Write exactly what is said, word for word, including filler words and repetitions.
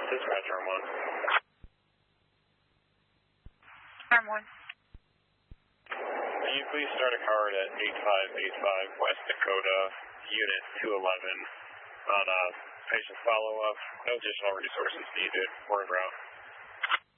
Dispatch arm one. Arm one. Can you please start a card at eight five eight five West Dakota, Unit two eleven on a patient follow-up? No additional resources needed. We're in route.